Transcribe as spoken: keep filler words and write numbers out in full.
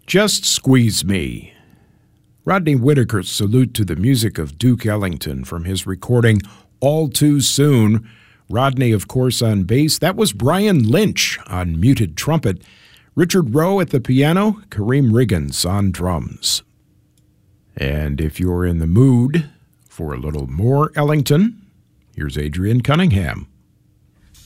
Just Squeeze Me. Rodney Whitaker's salute to the music of Duke Ellington from his recording All Too Soon. Rodney, of course, on bass. That was Brian Lynch on muted trumpet. Richard Rowe at the piano. Kareem Riggins on drums. And if you're in the mood for a little more Ellington, here's Adrian Cunningham.